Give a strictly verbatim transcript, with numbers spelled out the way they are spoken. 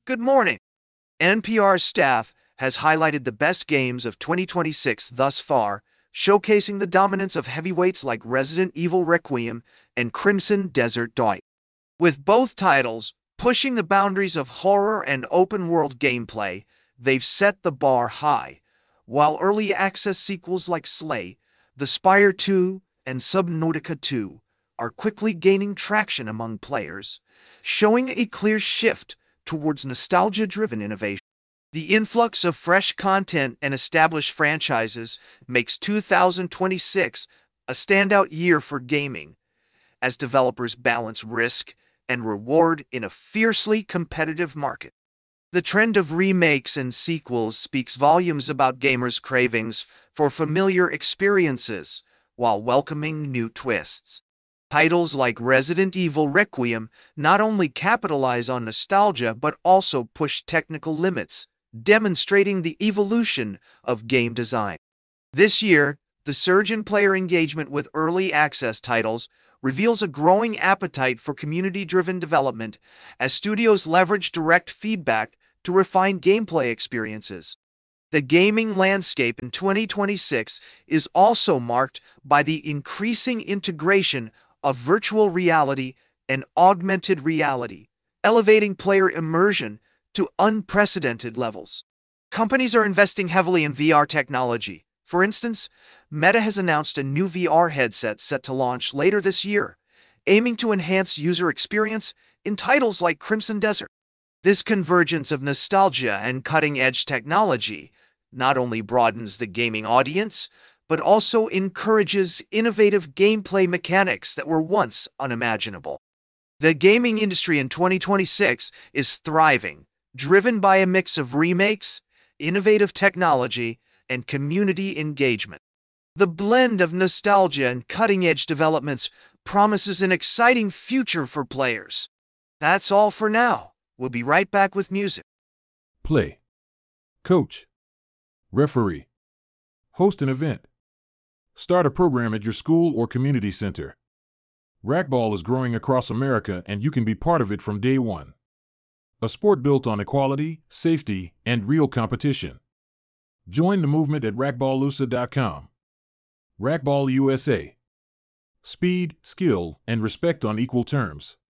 Good morning. N P R staff has highlighted the best games of twenty twenty-six thus far, showcasing the dominance of heavyweights like Resident Evil Requiem and Crimson Desert Dawn. With both titles pushing the boundaries of horror and open-world gameplay, they've set the bar high, while early access sequels like Slay, The Spire two, and Subnautica two are quickly gaining traction among players, showing a clear shift towards nostalgia-driven innovation. The influx of fresh content and established franchises makes two thousand twenty-six a standout year for gaming, as developers balance risk and reward in a fiercely competitive market. The trend of remakes and sequels speaks volumes about gamers' cravings for familiar experiences while welcoming new twists. Titles like Resident Evil Requiem not only capitalize on nostalgia but also push technical limits, demonstrating the evolution of game design. This year, the surge in player engagement with early access titles reveals a growing appetite for community-driven development as studios leverage direct feedback to refine gameplay experiences. The gaming landscape in twenty twenty-six is also marked by the increasing integration of virtual reality and augmented reality, elevating player immersion to unprecedented levels. Companies are investing heavily in V R technology. For instance, Meta has announced a new V R headset set to launch later this year, aiming to enhance user experience in titles like Crimson Desert. This convergence of nostalgia and cutting-edge technology not only broadens the gaming audience, but also encourages innovative gameplay mechanics that were once unimaginable. The gaming industry in twenty twenty-six is thriving, driven by a mix of remakes, innovative technology, and community engagement. The blend of nostalgia and cutting-edge developments promises an exciting future for players. That's all for now. We'll be right back with music. Play. Coach. Referee. Host an event. Start a program at your school or community center. Racquetball is growing across America and you can be part of it from day one. A sport built on equality, safety, and real competition. Join the movement at racquetballusa dot com. Racquetball U S A. Speed, skill, and respect on equal terms.